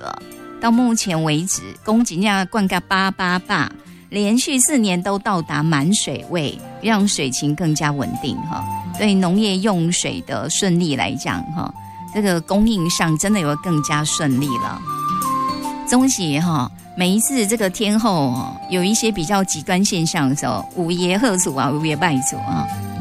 了。到目前为止，公井量灌溉888，连续4年都到达满水位，让水情更加稳定哈。对农业用水的顺利来讲哈，这个供应上真的有更加顺利了。中喜哈，每一次这个天候有一些比较极端现象的时候，有爷贺主啊，有爷拜主啊，